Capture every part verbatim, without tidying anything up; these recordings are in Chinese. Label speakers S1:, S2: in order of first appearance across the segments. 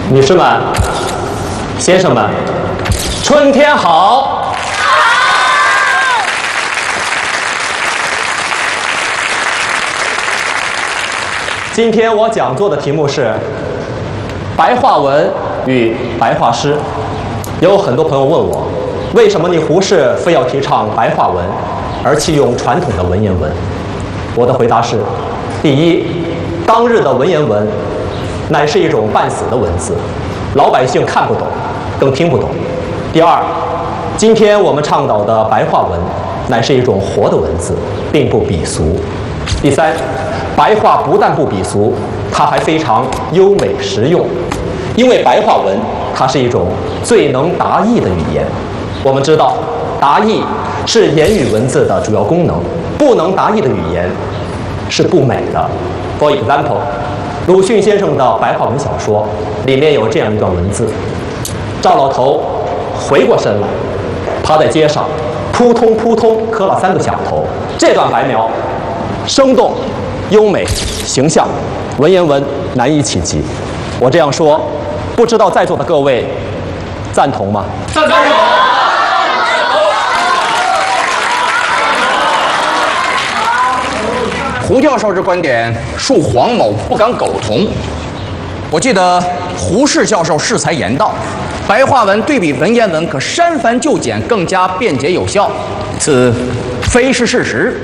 S1: 女士们、先生们，春天好！今天我讲座的题目是白话文与白话诗。有很多朋友问我，为什么你胡适非要提倡白话文，而弃用传统的文言文？我的回答是：第一，当日的文言文乃是一种半死的文字，老百姓看不懂，更听不懂。第二，今天我们倡导的白话文乃是一种活的文字，并不鄙俗。第三，白话不但不鄙俗，它还非常优美实用，因为白话文它是一种最能达意的语言。我们知道，达意是言语文字的主要功能，不能达意的语言是不美的。For example， 鲁迅先生的白话文小说里面有这样一段文字：赵老头回过身来，趴在街上，扑通扑通磕了三个响头。这段白描生动、优美、形象，文言文难以企及。我这样说，不知道在座的各位赞同吗？赞同。
S2: 胡教授之观点，恕黄某不敢苟同。我记得胡适教授适才言道，白话文对比文言文可删繁就简，更加便捷有效，此非是事实。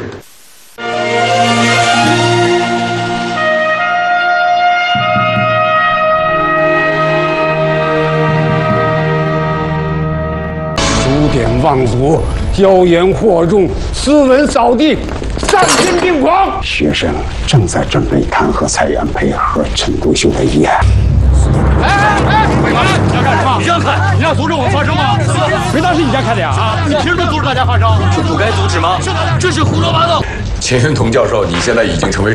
S3: 数典忘祖，妖言惑众，斯文扫地，丧心病狂。
S4: 学生正在准备弹劾蔡元培和陈独秀的议案。
S3: 哎哎哎！你要干什么？你让开！你要阻止我们发声吗？谁当是你家开的呀？啊！你凭什么阻止大家发声？
S5: 这不该阻止吗？这是胡说八道！
S6: 钱玄同教授，你现在已经成为